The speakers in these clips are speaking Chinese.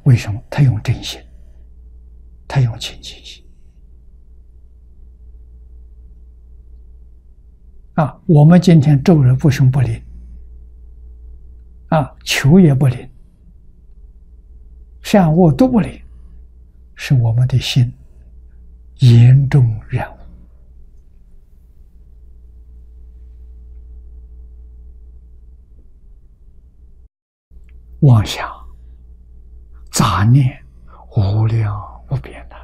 为什么？他用真心，他用清净心。我们今天咒人不生不灵，求也不灵，善恶都不灵，是我们的心严重染污。妄想、杂念无量无边的，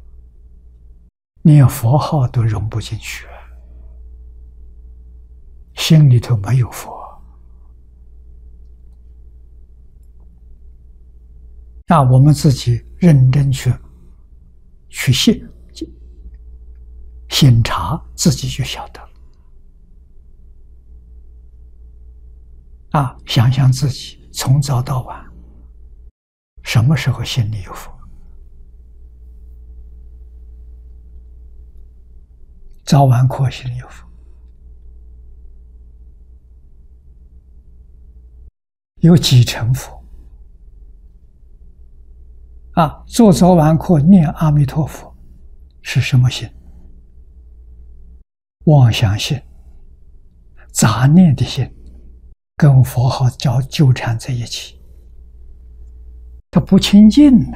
连佛号都融不进去，心里头没有佛。我们自己认真去审查，自己就晓得了。想想自己从早到晚，什么时候心里有佛？早晚课心里有佛，有几成佛？做早晚课念阿弥陀佛是什么心？妄想心、杂念的心，跟佛号纠缠在一起，它不清净呢。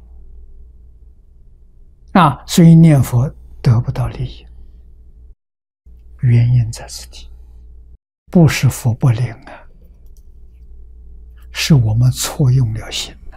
所以念佛得不到利益，原因在此地，不是佛不灵是我们错用了心。